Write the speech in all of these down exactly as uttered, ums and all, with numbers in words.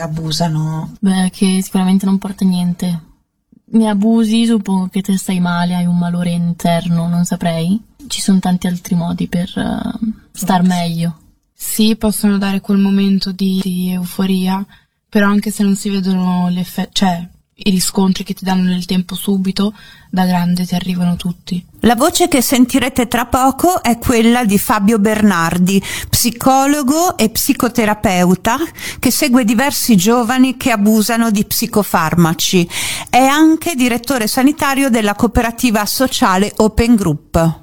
abusano? Beh, che sicuramente non porta a niente. Ne abusi, suppongo che te stai male, hai un malore interno, non saprei. Ci sono tanti altri modi per uh, star meglio. Sì, possono dare quel momento di, di euforia, però anche se non si vedono le effe- cioè i riscontri che ti danno nel tempo subito, da grande ti arrivano tutti. La voce che sentirete tra poco è quella di Fabio Bernardi, psicologo e psicoterapeuta che segue diversi giovani che abusano di psicofarmaci. È anche direttore sanitario della cooperativa sociale Open Group.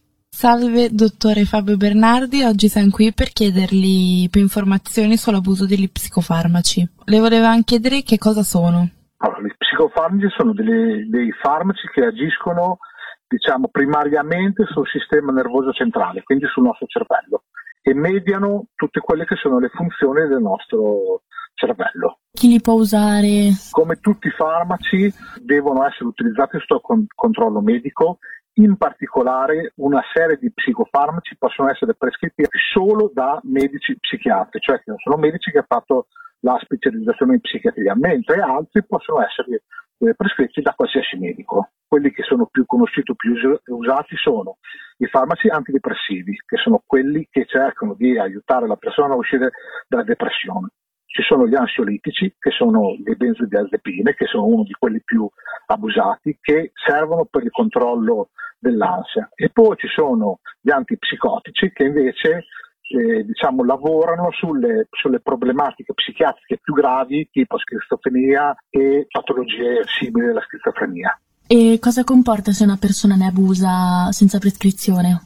Salve, dottore Fabio Bernardi, oggi siamo qui per chiedergli più informazioni sull'abuso degli psicofarmaci. Le volevamo chiedere che cosa sono. Allora, gli psicofarmaci sono delle, dei farmaci che agiscono, diciamo, primariamente sul sistema nervoso centrale, quindi sul nostro cervello, e mediano tutte quelle che sono le funzioni del nostro cervello. Chi li può usare? Come tutti i farmaci devono essere utilizzati sotto con- controllo medico. In particolare una serie di psicofarmaci possono essere prescritti solo da medici psichiatri, cioè che non sono medici che hanno fatto la specializzazione in psichiatria, mentre altri possono essere eh, prescritti da qualsiasi medico. Quelli che sono più conosciuti, più us- usati sono i farmaci antidepressivi, che sono quelli che cercano di aiutare la persona a uscire dalla depressione. Ci sono gli ansiolitici, che sono le benzodiazepine, che sono uno di quelli più abusati, che servono per il controllo dell'ansia. E poi ci sono gli antipsicotici, che invece eh, diciamo, lavorano sulle, sulle problematiche psichiatriche più gravi, tipo schizofrenia e patologie simili alla schizofrenia. E cosa comporta se una persona ne abusa senza prescrizione?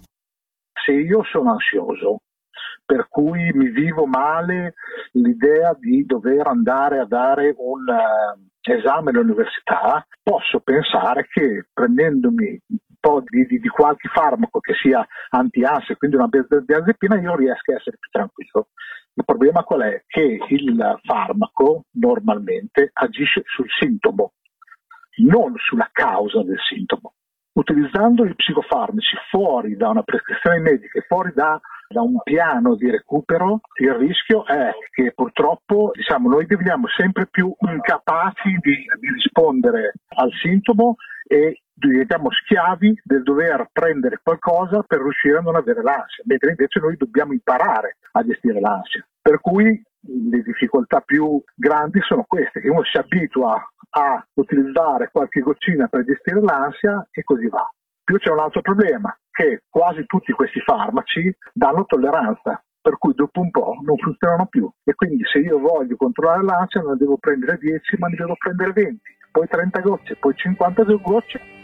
Se io sono ansioso, per cui mi vivo male l'idea di dover andare a dare un uh, esame all'università, posso pensare che prendendomi un po' di, di, di qualche farmaco che sia anti-ansia, quindi una benzodiazepina, io riesco a essere più tranquillo. Il problema qual è? Che il farmaco normalmente agisce sul sintomo, non sulla causa del sintomo. Utilizzando i psicofarmaci fuori da una prescrizione medica e fuori da, da un piano di recupero, il rischio è che purtroppo diciamo, noi diventiamo sempre più incapaci di, di rispondere al sintomo e diventiamo schiavi del dover prendere qualcosa per riuscire a non avere l'ansia, mentre invece noi dobbiamo imparare a gestire l'ansia. Per cui le difficoltà più grandi sono queste, che uno si abitua a utilizzare qualche goccina per gestire l'ansia e così va. Più c'è un altro problema, che quasi tutti questi farmaci danno tolleranza, per cui dopo un po' non funzionano più. E quindi se io voglio controllare l'ansia non devo prendere dieci, ma ne devo prendere venti, poi trenta gocce, poi cinquanta gocce.